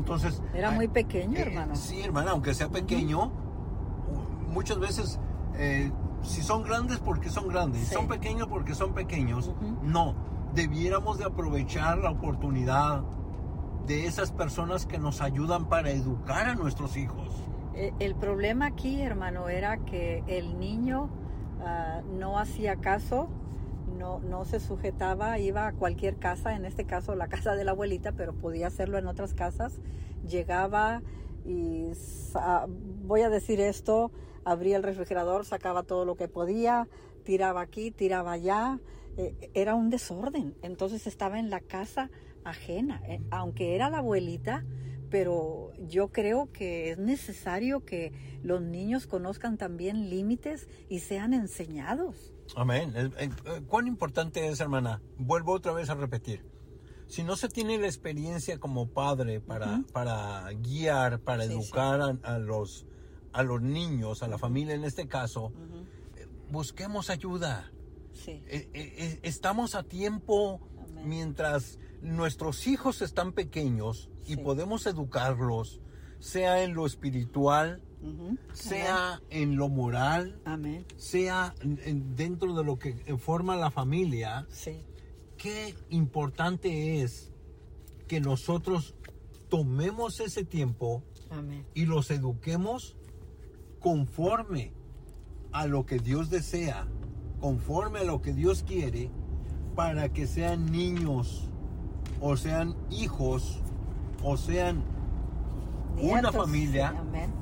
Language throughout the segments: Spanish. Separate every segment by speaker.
Speaker 1: Entonces...
Speaker 2: Era muy pequeño, hermano.
Speaker 1: Sí, hermana, aunque sea pequeño, muchas veces, si son grandes, porque son grandes. Si son pequeños, porque son pequeños. No, debiéramos de aprovechar la oportunidad de esas personas que nos ayudan para educar a nuestros hijos.
Speaker 2: El problema aquí, hermano, era que el niño no hacía caso, no se sujetaba, iba a cualquier casa, en este caso la casa de la abuelita, pero podía hacerlo en otras casas. Llegaba y, voy a decir esto, abría el refrigerador, sacaba todo lo que podía, tiraba aquí, tiraba allá. Era un desorden. Entonces estaba en la casa ajena, aunque era la abuelita, pero yo creo que es necesario que los niños conozcan también límites y sean enseñados.
Speaker 1: Amén. ¿Cuán importante es, hermana? Vuelvo otra vez a repetir. Si no se tiene la experiencia como padre para guiar, para educar a los niños, a la familia en este caso, busquemos ayuda.
Speaker 2: Sí.
Speaker 1: Estamos a tiempo. Amén. Mientras nuestros hijos están pequeños y podemos educarlos, sea en lo espiritual, sea en lo moral, sea dentro de lo que forma la familia.
Speaker 2: Sí.
Speaker 1: Qué importante es que nosotros tomemos ese tiempo y los eduquemos conforme a lo que Dios desea, conforme a lo que Dios quiere, para que sean niños, o sean hijos, o sean nietos, una familia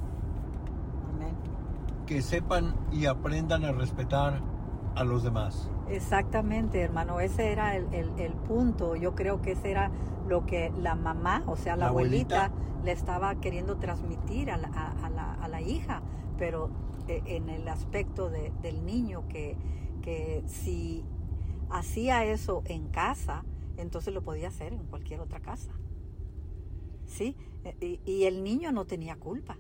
Speaker 1: que sepan y aprendan a respetar a los demás.
Speaker 2: Exactamente, hermano, ese era el punto. Yo creo que ese era lo que la mamá, o sea, la abuelita le estaba queriendo transmitir a la hija, pero en el aspecto del niño, que si hacía eso en casa, entonces lo podía hacer en cualquier otra casa. ¿Sí? Y el niño no tenía culpa.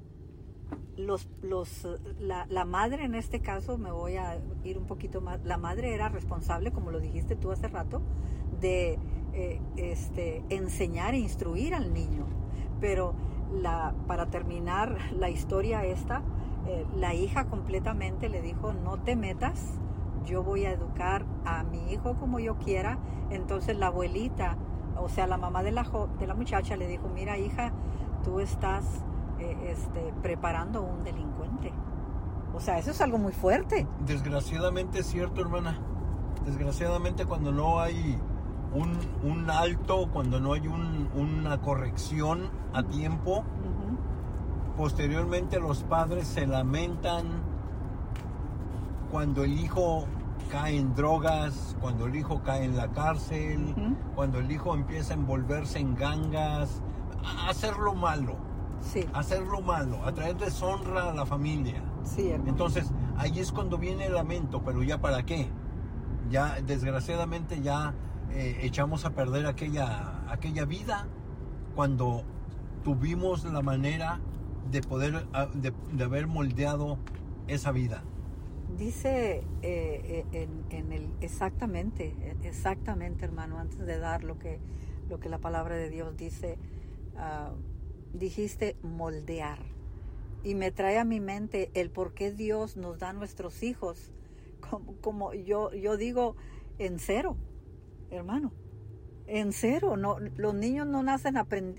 Speaker 2: La madre, en este caso, me voy a ir un poquito más, la madre era responsable, como lo dijiste tú hace rato, de enseñar e instruir al niño. Pero para terminar la historia esta, la hija completamente le dijo: no te metas, yo voy a educar a mi hijo como yo quiera. Entonces la abuelita, o sea, la mamá de la muchacha, le dijo: mira, hija, tú estás preparando un delincuente. O sea, eso es algo muy fuerte.
Speaker 1: Desgraciadamente es cierto, hermana. Desgraciadamente, cuando no hay un alto, cuando no hay una corrección a tiempo, posteriormente los padres se lamentan cuando el hijo cae en drogas, cuando el hijo cae en la cárcel, cuando el hijo empieza a envolverse en gangas, a hacer lo malo.
Speaker 2: Sí.
Speaker 1: Hacerlo malo, a traer deshonra a la familia.
Speaker 2: Sí, hermano.
Speaker 1: Entonces, ahí es cuando viene el lamento, pero ¿ya para qué? Ya, desgraciadamente, ya echamos a perder aquella vida cuando tuvimos la manera de poder, de haber moldeado esa vida.
Speaker 2: Dice exactamente, hermano, antes de dar lo que la palabra de Dios dice, dijiste moldear, y me trae a mi mente el por qué Dios nos da a nuestros hijos como yo digo, en cero, hermano, en cero. No, los niños no nacen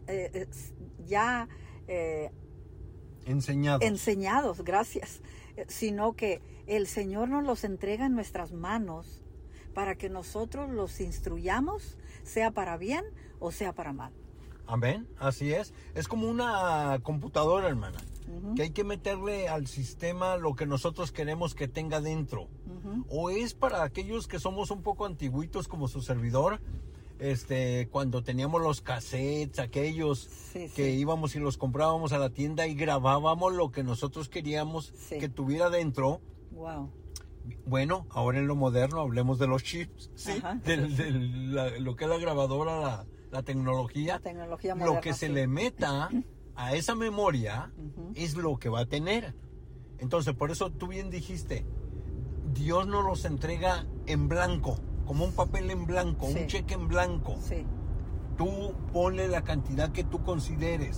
Speaker 2: enseñados, gracias, sino que el Señor nos los entrega en nuestras manos para que nosotros los instruyamos, sea para bien o sea para mal.
Speaker 1: Amén, así es. Es como una computadora, hermana, que hay que meterle al sistema lo que nosotros queremos que tenga dentro. O es para aquellos que somos un poco antiguitos como su servidor, cuando teníamos los cassettes, aquellos que íbamos y los comprábamos a la tienda y grabábamos lo que nosotros queríamos que tuviera dentro.
Speaker 2: Wow.
Speaker 1: Bueno, ahora en lo moderno hablemos de los chips, lo que es la grabadora, la tecnología moderna, lo que se le meta a esa memoria es lo que va a tener. Entonces, por eso tú bien dijiste, Dios nos los entrega en blanco, como un papel en blanco, un cheque en blanco. Tú ponle la cantidad que tú consideres.